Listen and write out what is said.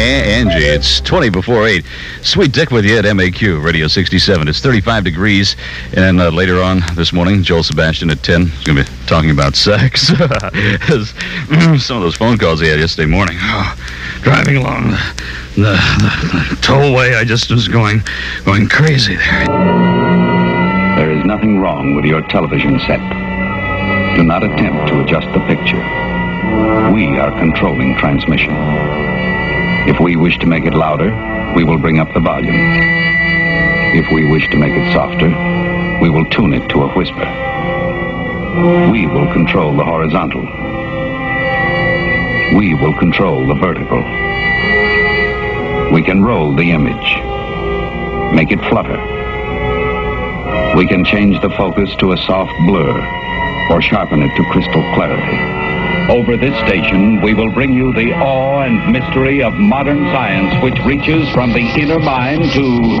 Angie. It's 20 before 8. Sweet Dick with you at MAQ, Radio 67. It's 35 degrees. And later on this morning, Joel Sebastian at 10 is going to be talking about sex. Some of those phone calls he had yesterday morning. Oh, driving along the tollway, I just was going crazy there. There is nothing wrong with your television set. Do not attempt to adjust the picture. We are controlling transmission. If we wish to make it louder, we will bring up the volume. If we wish to make it softer, we will tune it to a whisper. We will control the horizontal. We will control the vertical. We can roll the image, make it flutter. We can change the focus to a soft blur or sharpen it to crystal clarity. Over this station, we will bring you the awe and mystery of modern science, which reaches from the inner mind to